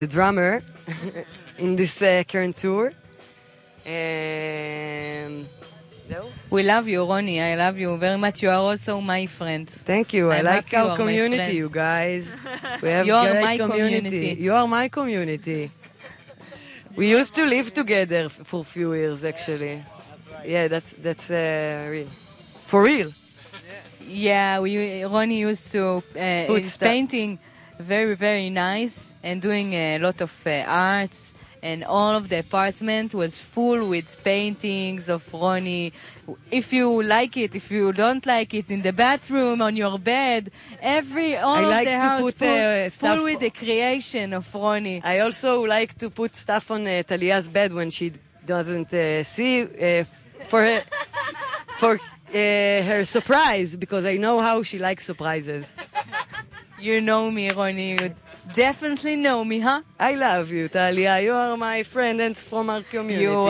the drummer in this current tour. We love you, Ronnie. I love you very much. You are also my friend. Thank you. I like our community, you guys. We have great community. You are my community. We used to live together for a few years, actually. Yeah, that's real. For real. Yeah, Ronnie used to is painting very, very nice and doing a lot of arts. And all of the apartment was full with paintings of Ronnie. If you like it, if you don't like it, in the bathroom, on your bed, all of the house full with the creation of Ronnie. I also like to put stuff on Talia's bed when she doesn't see for her surprise, because I know how she likes surprises. You know me, Ronnie. You definitely know me, huh? I love you, Talia. You are my friend and from our community. You